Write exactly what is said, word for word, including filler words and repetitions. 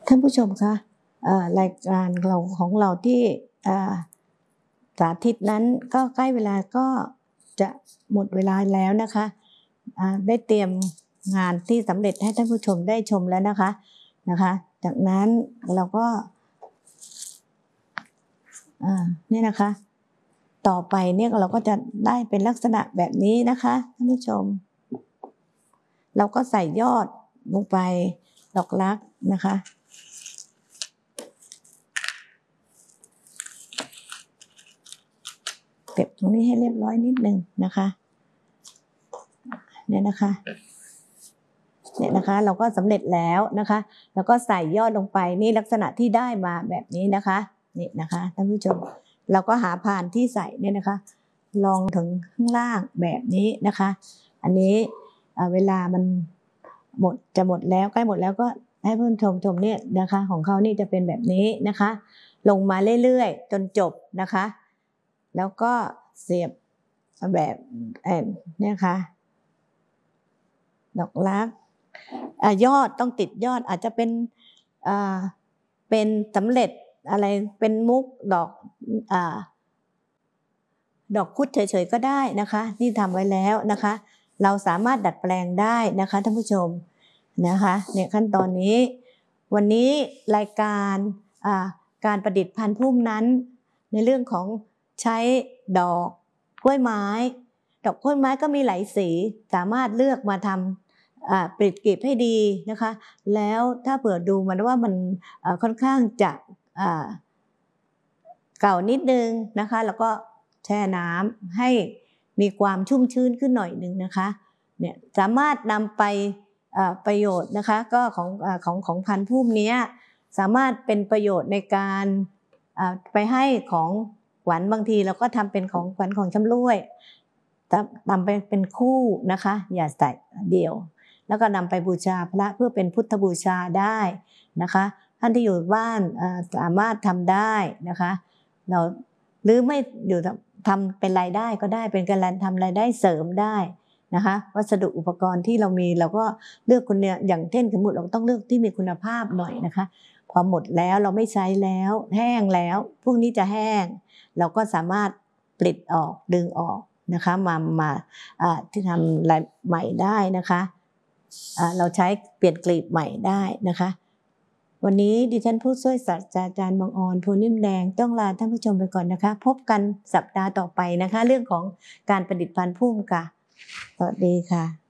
ท่านผู้ชมคะรายการเราของเราที่สาธิตนั้นก็ใกล้เวลาก็จะหมดเวลาแล้วนะคะได้เตรียมงานที่สำเร็จให้ท่านผู้ชมได้ชมแล้วนะคะนะคะจากนั้นเราก็นี่นะคะต่อไปเนี่ยเราก็จะได้เป็นลักษณะแบบนี้นะคะท่านผู้ชมเราก็ใส่ยอดลงไปดอกรักนะคะเก็บตรงนี้ให้เรียบร้อยนิดนึงนะคะเนี่ยนะคะเนี่ยนะคะเราก็สำเร็จแล้วนะคะแล้วก็ใส่ยอดลงไปนี่ลักษณะที่ได้มาแบบนี้นะคะนี่นะคะท่านผู้ชมเราก็หาพานที่ใส่เนี่ยนะคะลองถึงข้างล่างแบบนี้นะคะอันนี้เวลามันหมดจะหมดแล้วใกล้หมดแล้วก็ให้เพื่อนชมชมเนี่ยนะคะของเขานี่จะเป็นแบบนี้นะคะลงมาเรื่อยๆจนจบนะคะแล้วก็เสียบแบบเนี่ยค่ะดอกรักยอดต้องติดยอดอาจจะเป็นเป็นสำเร็จอะไรเป็นมุกดอกดอกคุดเฉยๆก็ได้นะคะที่ทำไว้แล้วนะคะเราสามารถดัดแปลงได้นะคะท่านผู้ชมนะคะเนี่ยขั้นตอนนี้วันนี้รายการการประดิษฐ์พันธุ์พุ่มนั้นในเรื่องของใช้ดอกกล้วยไม้ดอกกล้วยไม้ก็มีหลายสีสามารถเลือกมาทำปลิดกลีบให้ดีนะคะแล้วถ้าเผื่อดูมันว่ามันค่อนข้างจะเก่านิดนึงนะคะแล้วก็แช่น้ำให้มีความชุ่มชื้นขึ้นหน่อยนึงนะคะเนี่ยสามารถนำไปประโยชน์นะคะก็ของของของพันธุ์พุ่มนี้สามารถเป็นประโยชน์ในการไปให้ของขวัญบางทีเราก็ทำเป็นของขวัญของชำร่วยนำไปเป็นคู่นะคะอย่าใส่เดี่ยวแล้วก็นำไปบูชาพระเพื่อเป็นพุทธบูชาได้นะคะท่านที่อยู่บ้านสามารถทำได้นะคะเราหรือไม่อยู่ทำเป็นรายได้ก็ได้เป็นการทำรายได้เสริมได้นะคะวัสดุอุปกรณ์ที่เรามีเราก็เลือกคนเนี่ยอย่างเช่นสมมติเราต้องเลือกที่มีคุณภาพหน่อยนะคะพอหมดแล้วเราไม่ใช้แล้วแห้งแล้วพวกนี้จะแห้งเราก็สามารถปลิดออกดึงออกนะคะมามาที่ทำลายใหม่ได้นะคะเราใช้เปลี่ยนกลีบใหม่ได้นะคะวันนี้ดิฉันผู้ช่วยศาสตราจารย์บังออนโพนิ่มแดงต้องลาท่านผู้ชมไปก่อนนะคะพบกันสัปดาห์ต่อไปนะคะเรื่องของการประดิษฐ์พันธุ์พุ่มค่ะสวัสดีค่ะ